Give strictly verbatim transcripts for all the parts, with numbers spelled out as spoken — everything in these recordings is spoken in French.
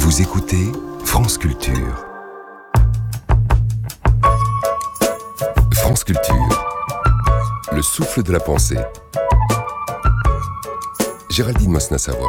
Vous écoutez France Culture. France Culture, le souffle de la pensée. Géraldine Mosna-Savoie.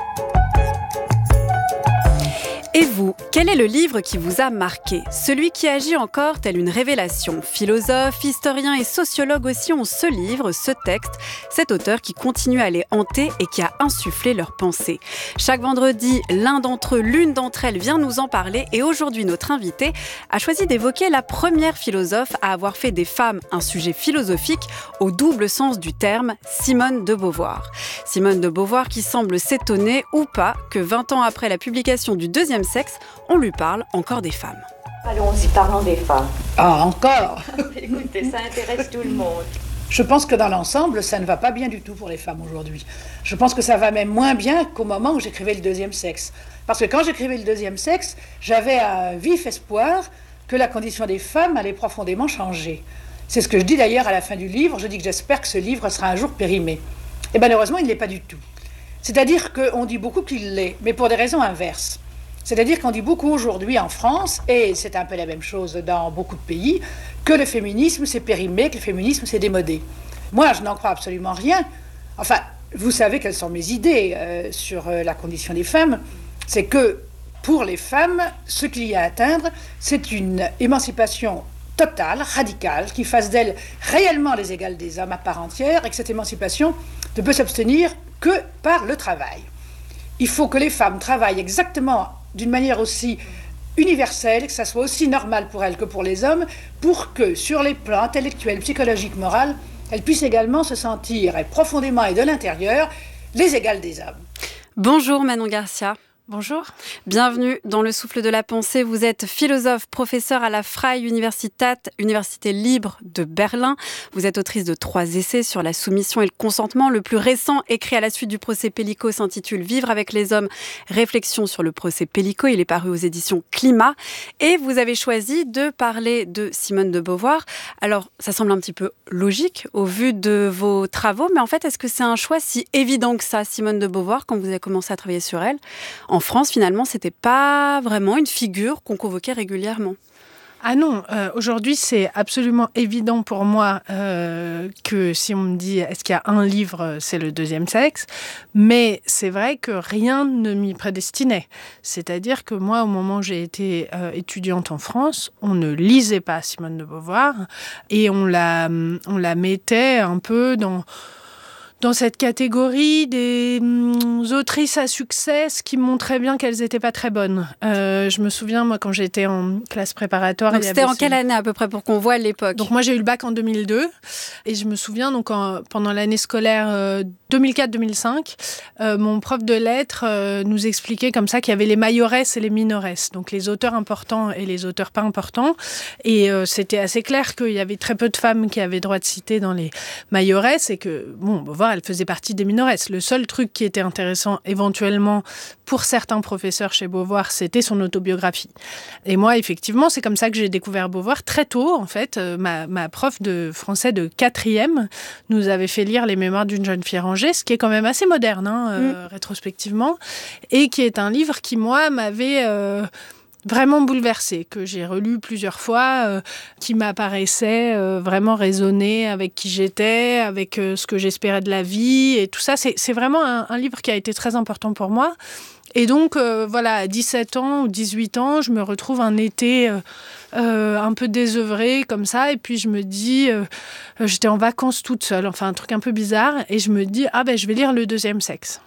Et vous, quel est le livre qui vous a marqué ? Celui qui agit encore tel une révélation. Philosophes, historiens et sociologues aussi ont ce livre, ce texte, cet auteur qui continue à les hanter et qui a insufflé leurs pensées. Chaque vendredi, l'un d'entre eux, l'une d'entre elles vient nous en parler et aujourd'hui, notre invité a choisi d'évoquer la première philosophe à avoir fait des femmes un sujet philosophique au double sens du terme, Simone de Beauvoir. Simone de Beauvoir qui semble s'étonner ou pas que vingt ans après la publication du deuxième sexe, on lui parle encore des femmes. Allons-y, parlons des femmes. Ah, encore ? Écoutez, ça intéresse tout le monde. Je pense que dans l'ensemble, ça ne va pas bien du tout pour les femmes aujourd'hui. Je pense que ça va même moins bien qu'au moment où j'écrivais le deuxième sexe. Parce que quand j'écrivais le deuxième sexe, j'avais un vif espoir que la condition des femmes allait profondément changer. C'est ce que je dis d'ailleurs à la fin du livre. Je dis que j'espère que ce livre sera un jour périmé. Et malheureusement, il ne l'est pas du tout. C'est-à-dire qu'on dit beaucoup qu'il l'est, mais pour des raisons inverses. C'est-à-dire qu'on dit beaucoup aujourd'hui en France, et c'est un peu la même chose dans beaucoup de pays, que le féminisme s'est périmé, que le féminisme s'est démodé. Moi, je n'en crois absolument rien. Enfin, vous savez quelles sont mes idées euh, sur euh, la condition des femmes. C'est que, pour les femmes, ce qu'il y a à atteindre, c'est une émancipation totale, radicale, qui fasse d'elles réellement les égales des hommes à part entière, et que cette émancipation ne peut s'obtenir que par le travail. Il faut que les femmes travaillent exactement d'une manière aussi universelle, que ça soit aussi normal pour elles que pour les hommes, pour que, sur les plans intellectuels, psychologiques, moraux, elles puissent également se sentir, et profondément et de l'intérieur, les égales des hommes. Bonjour Manon Garcia. Bonjour. Bienvenue dans le souffle de la pensée. Vous êtes philosophe, professeur à la Freie Universität, Université libre de Berlin. Vous êtes autrice de trois essais sur la soumission et le consentement. Le plus récent, écrit à la suite du procès Pellico, s'intitule « Vivre avec les hommes, réflexion sur le procès Pellico ». Il est paru aux éditions Climat. Et vous avez choisi de parler de Simone de Beauvoir. Alors, ça semble un petit peu logique au vu de vos travaux, mais en fait, est-ce que c'est un choix si évident que ça, Simone de Beauvoir, quand vous avez commencé à travailler sur elle ? En France, finalement, c'était pas vraiment une figure qu'on convoquait régulièrement. Ah non, euh, aujourd'hui, c'est absolument évident pour moi euh, que si on me dit est-ce qu'il y a un livre, c'est le deuxième sexe. Mais c'est vrai que rien ne m'y prédestinait. C'est-à-dire que moi, au moment où j'ai été euh, étudiante en France, on ne lisait pas Simone de Beauvoir et on la, on la mettait un peu dans... dans cette catégorie des hum, autrices à succès qui montraient bien qu'elles n'étaient pas très bonnes. Euh, je me souviens, moi, quand j'étais en classe préparatoire... Donc, c'était en quelle année, à peu près, pour qu'on voit l'époque ? Donc, moi, j'ai eu le bac en deux mille deux. Et je me souviens, donc, en, pendant l'année scolaire euh, deux mille quatre deux mille cinq, euh, mon prof de lettres euh, nous expliquait comme ça qu'il y avait les majoresses et les minoresses. Donc, les auteurs importants et les auteurs pas importants. Et euh, c'était assez clair qu'il y avait très peu de femmes qui avaient droit de citer dans les majoresses et que, bon, Beauvoir, elle faisait partie des minoresses. Le seul truc qui était intéressant éventuellement pour certains professeurs chez Beauvoir, c'était son autobiographie. Et moi, effectivement, c'est comme ça que j'ai découvert Beauvoir très tôt. En fait, euh, ma, ma prof de français de quatrième nous avait fait lire Les Mémoires d'une jeune fille rangée, ce qui est quand même assez moderne, hein, euh, mmh. rétrospectivement, et qui est un livre qui, moi, m'avait... Euh, vraiment bouleversée, que j'ai relu plusieurs fois, euh, qui m'apparaissait euh, vraiment résonner avec qui j'étais, avec euh, ce que j'espérais de la vie, et tout ça. C'est, c'est vraiment un, un livre qui a été très important pour moi. Et donc, euh, voilà, à dix-sept ans ou dix-huit ans, je me retrouve un été euh, euh, un peu désœuvrée, comme ça, et puis je me dis, euh, j'étais en vacances toute seule, enfin un truc un peu bizarre, et je me dis, ah ben, je vais lire Le Deuxième Sexe.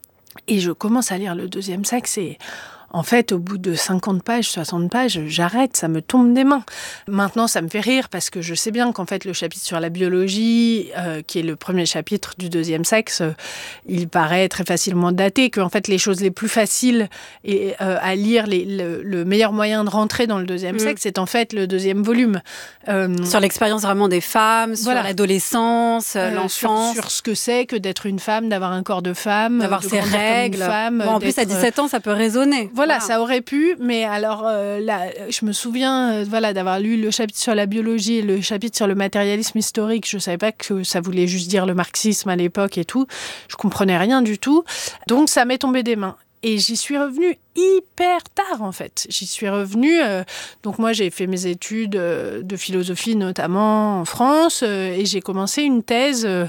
Et je commence à lire Le Deuxième Sexe, et... en fait, au bout de cinquante pages, soixante pages, j'arrête, ça me tombe des mains. Maintenant, ça me fait rire parce que je sais bien qu'en fait, le chapitre sur la biologie, euh, qui est le premier chapitre du deuxième sexe, euh, il paraît très facilement daté, que en fait, les choses les plus faciles et, euh, à lire, les, le, le meilleur moyen de rentrer dans le deuxième mmh. sexe, c'est en fait le deuxième volume. Euh, sur l'expérience vraiment des femmes, sur voilà. l'adolescence, euh, l'enfance. Sur, sur ce que c'est que d'être une femme, d'avoir un corps de femme, d'avoir de ses règles. Femme, bon, en plus, à dix-sept ans, ça peut résonner. Voilà, voilà, ça aurait pu, mais alors euh, là, je me souviens euh, voilà, d'avoir lu le chapitre sur la biologie et le chapitre sur le matérialisme historique. Je ne savais pas que ça voulait juste dire le marxisme à l'époque et tout. Je ne comprenais rien du tout. Donc, ça m'est tombé des mains. Et j'y suis revenue hyper tard, en fait. J'y suis revenue... Euh, donc moi, j'ai fait mes études euh, de philosophie, notamment en France, euh, et j'ai commencé une thèse euh,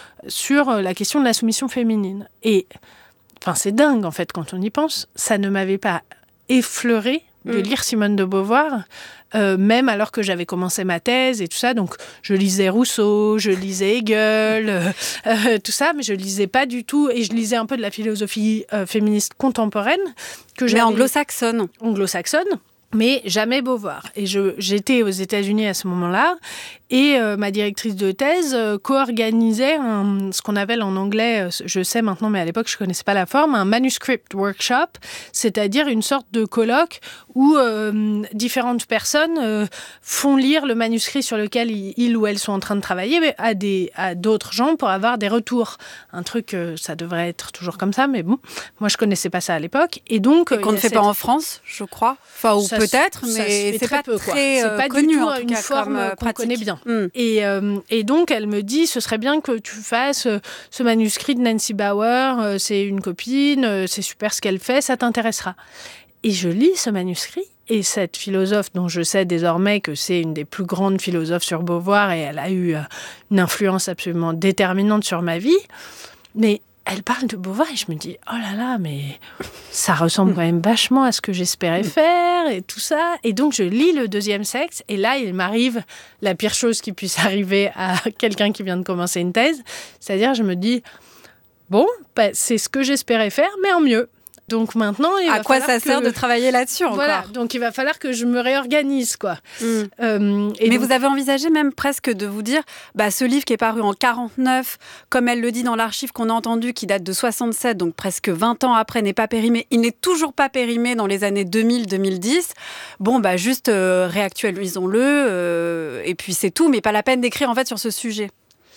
sur euh, la question de la soumission féminine. Et enfin, c'est dingue, en fait, quand on y pense. Ça ne m'avait pas effleuré de lire Simone de Beauvoir, euh, même alors que j'avais commencé ma thèse et tout ça. Donc, je lisais Rousseau, je lisais Hegel, euh, euh, tout ça, mais je lisais pas du tout. Et je lisais un peu de la philosophie euh, féministe contemporaine. Que mais anglo-saxonne. Anglo-saxonne. Mais jamais Beauvoir. Et je, j'étais aux États-Unis à ce moment-là, et euh, ma directrice de thèse euh, co-organisait un, ce qu'on appelle en anglais, je sais maintenant, mais à l'époque, je ne connaissais pas la forme, un manuscript workshop, c'est-à-dire une sorte de colloque où euh, différentes personnes euh, font lire le manuscrit sur lequel ils, ils ou elles sont en train de travailler à, des, à d'autres gens pour avoir des retours. Un truc, euh, ça devrait être toujours comme ça, mais bon, moi, je ne connaissais pas ça à l'époque. Et donc, et qu'on ne fait cette... pas en France, je crois. Enfin, ou ça peut-être, ça mais se c'est pas peu, très c'est pas connu, du tout en tout une cas, forme comme qu'on pratique. connaît bien. Mm. Et, euh, et donc, elle me dit, ce serait bien que tu fasses euh, ce manuscrit de Nancy Bauer, euh, c'est une copine, euh, c'est super ce qu'elle fait, ça t'intéressera. Et je lis ce manuscrit, et cette philosophe, dont je sais désormais que c'est une des plus grandes philosophes sur Beauvoir, et elle a eu euh, une influence absolument déterminante sur ma vie, mais elle parle de Beauvoir et je me dis, oh là là, mais ça ressemble quand même vachement à ce que j'espérais faire et tout ça. Et donc, je lis Le Deuxième Sexe et là, il m'arrive la pire chose qui puisse arriver à quelqu'un qui vient de commencer une thèse. C'est-à-dire, je me dis, bon, bah, c'est ce que j'espérais faire, mais en mieux. Donc maintenant, il à va quoi ça que... sert de travailler là-dessus encore ? Voilà, donc il va falloir que je me réorganise, quoi. Mm. Euh, et Mais donc... vous avez envisagé même presque de vous dire, bah, ce livre qui est paru en quarante-neuf, comme elle le dit dans l'archive qu'on a entendu, qui date de soixante-sept, donc presque vingt ans après, n'est pas périmé. Il n'est toujours pas périmé dans les années deux mille deux mille dix. Bon, bah, juste euh, réactualisons-le, euh, et puis c'est tout, mais pas la peine d'écrire en fait sur ce sujet.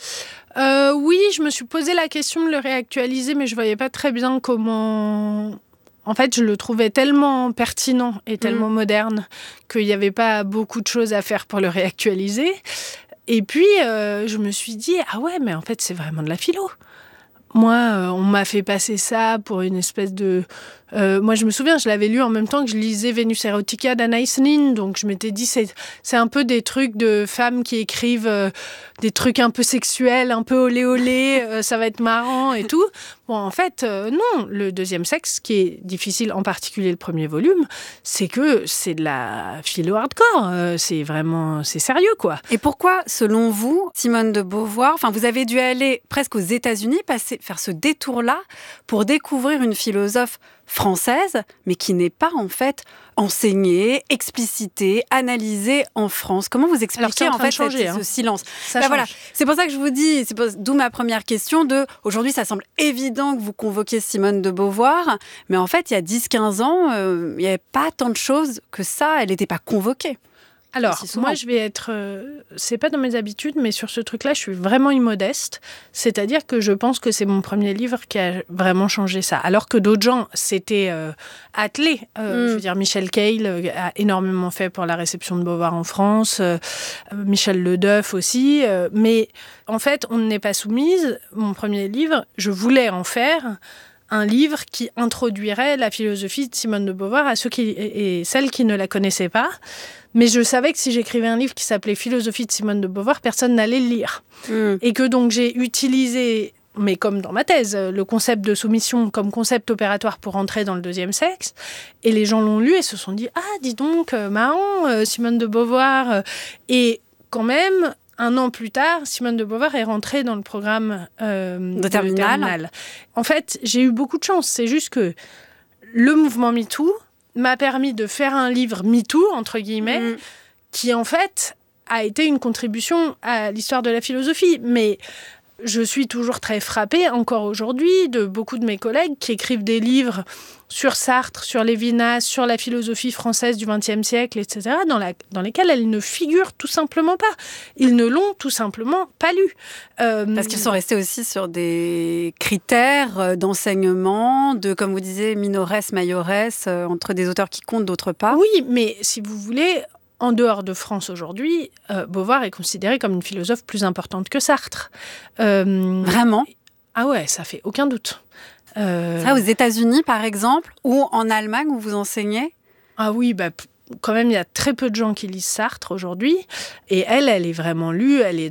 Euh, oui, je me suis posé la question de le réactualiser, mais je voyais pas très bien comment... En fait, je le trouvais tellement pertinent et tellement mmh. moderne qu'il n'y avait pas beaucoup de choses à faire pour le réactualiser. Et puis, euh, je me suis dit, ah ouais, mais en fait, c'est vraiment de la philo. Moi, euh, on m'a fait passer ça pour une espèce de... Euh, moi, je me souviens, je l'avais lu en même temps que je lisais Vénus Erotica d'Anaïs Nin. Donc, je m'étais dit, c'est, c'est un peu des trucs de femmes qui écrivent euh, des trucs un peu sexuels, un peu olé olé, euh, ça va être marrant et tout. Bon, en fait, euh, non. Le Deuxième Sexe, ce qui est difficile, en particulier le premier volume, c'est que c'est de la philo hardcore. Euh, c'est vraiment... C'est sérieux, quoi. Et pourquoi, selon vous, Simone de Beauvoir, enfin, vous avez dû aller presque aux États-Unis, passer, faire ce détour-là pour découvrir une philosophe française, mais qui n'est pas en fait enseignée, explicitée, analysée en France. Comment vous expliquez en, en fait changer, cette, hein. ce silence ? Ça ben voilà. C'est pour ça que je vous dis, c'est pour, d'où ma première question de aujourd'hui, ça semble évident que vous convoquiez Simone de Beauvoir, mais en fait, il y a dix quinze ans, euh, il n'y avait pas tant de choses que ça, elle n'était pas convoquée. Alors, moi, je vais être... Euh, c'est pas dans mes habitudes, mais sur ce truc-là, je suis vraiment immodeste. C'est-à-dire que je pense que c'est mon premier livre qui a vraiment changé ça. Alors que d'autres gens s'étaient euh, attelés. Euh, mm. Je veux dire, Michel Keil a énormément fait pour la réception de Beauvoir en France. Euh, Michel Ledeuf aussi. Euh, mais en fait, on n'est pas soumise. Mon premier livre, je voulais en faire un livre qui introduirait la philosophie de Simone de Beauvoir à ceux qui, et celles qui ne la connaissaient pas. Mais je savais que si j'écrivais un livre qui s'appelait Philosophie de Simone de Beauvoir, personne n'allait le lire. Mmh. Et que donc j'ai utilisé, mais comme dans ma thèse, le concept de soumission comme concept opératoire pour entrer dans le deuxième sexe. Et les gens l'ont lu et se sont dit « Ah, dis donc, marrant, Simone de Beauvoir ». Et quand même... Un an plus tard, Simone de Beauvoir est rentrée dans le programme euh, de, de terminale. terminale. En fait, j'ai eu beaucoup de chance. C'est juste que le mouvement MeToo m'a permis de faire un livre MeToo, entre guillemets, mmh. qui, en fait, a été une contribution à l'histoire de la philosophie. Mais je suis toujours très frappée, encore aujourd'hui, de beaucoup de mes collègues qui écrivent des livres sur Sartre, sur Lévinas, sur la philosophie française du vingtième siècle, et cetera, dans, la, dans lesquels elles ne figurent tout simplement pas. Ils ne l'ont tout simplement pas lu. Euh, Parce qu'ils sont restés aussi sur des critères d'enseignement, de, comme vous disiez, minores, mayores, euh, entre des auteurs qui comptent, d'autres pas. Oui, mais si vous voulez... En dehors de France aujourd'hui, euh, Beauvoir est considérée comme une philosophe plus importante que Sartre. Euh, Vraiment ? Ah ouais, ça fait aucun doute. Euh... Ça, aux États-Unis, par exemple, ou en Allemagne où vous enseignez? Ah oui, bah, quand même, il y a très peu de gens qui lisent Sartre aujourd'hui. Et elle, elle est vraiment lue. Elle est